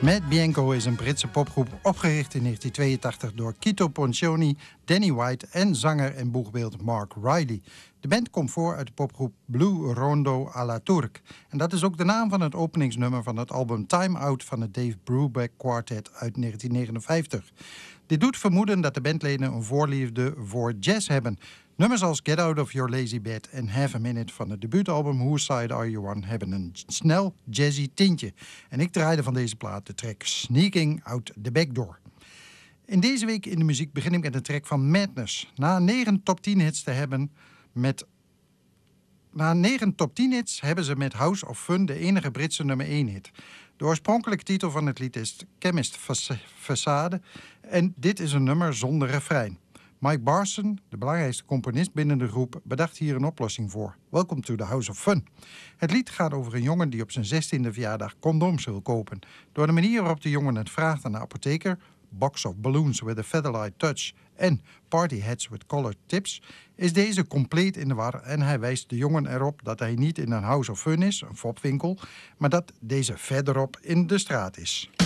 Mad Bianco is een Britse popgroep opgericht in 1982 door Kito Poncioni, Danny White en zanger en boegbeeld Mark Riley. De band komt voor uit de popgroep Blue Rondo à la Turk. En dat is ook de naam van het openingsnummer van het album Time Out van het Dave Brubeck Quartet uit 1959. Dit doet vermoeden dat de bandleden een voorliefde voor jazz hebben. Nummers als Get Out of Your Lazy Bed en Have a Minute van het debuutalbum Whose Side Are You On hebben een snel jazzy tintje. En ik draaide van deze plaat de track Sneaking Out the Back Door. In deze week in de muziek begin ik met een track van Madness. Na 9 top 10 hits hebben ze met House of Fun de enige Britse nummer 1 hit. De oorspronkelijke titel van het lied is Chemist Facade en dit is een nummer zonder refrein. Mike Barson, de belangrijkste componist binnen de groep, bedacht hier een oplossing voor. Welcome to the House of Fun. Het lied gaat over een jongen die op zijn 16e verjaardag condooms wil kopen. Door de manier waarop de jongen het vraagt aan de apotheker, Box of Balloons with a Featherlight Touch en Party Hats with Colored Tips, is deze compleet in de war en hij wijst de jongen erop dat hij niet in een House of Fun is, een fopwinkel, maar dat deze verderop in de straat is.